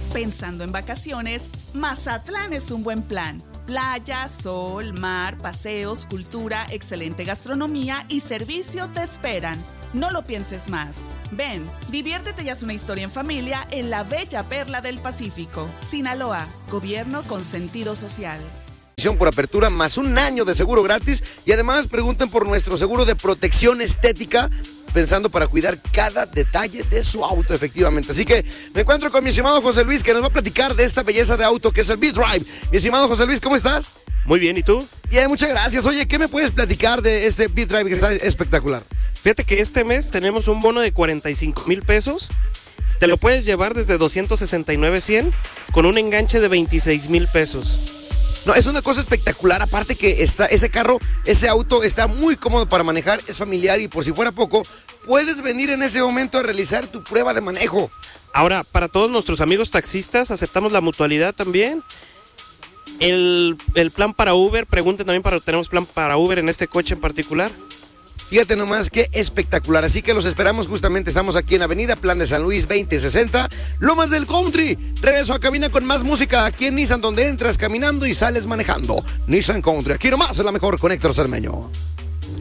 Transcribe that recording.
Pensando en vacaciones, Mazatlán es un buen plan. Playa, sol, mar, paseos, cultura, excelente gastronomía y servicio te esperan. No lo pienses más. Ven, diviértete y haz una historia en familia en la bella perla del Pacífico. Sinaloa, gobierno con sentido social. Por apertura, más un año de seguro gratis y además pregunten por nuestro seguro de protección estética, pensando para cuidar cada detalle de su auto, efectivamente. Así que me encuentro con mi estimado José Luis, que nos va a platicar de esta belleza de auto que es el B-Drive. Mi estimado José Luis, ¿cómo estás? Muy bien, ¿y tú? Bien, muchas gracias. Oye, ¿qué me puedes platicar de este B-Drive que está espectacular? Fíjate que este mes tenemos un bono de 45,000 pesos. Te lo puedes llevar desde 269,100 con un enganche de 26,000 pesos. No, es una cosa espectacular, aparte que ese carro, ese auto está muy cómodo para manejar, es familiar y por si fuera poco, puedes venir en ese momento a realizar tu prueba de manejo. Ahora, para todos nuestros amigos taxistas, aceptamos la mutualidad también. El plan para Uber, pregunten también tenemos plan para Uber en este coche en particular. Fíjate nomás qué espectacular, así que los esperamos justamente, estamos aquí en Avenida Plan de San Luis 2060, Lomas del Country. Regreso a cabina con más música aquí en Nissan, donde entras caminando y sales manejando. Nissan Country, aquí nomás es la mejor con Héctor Cermeño.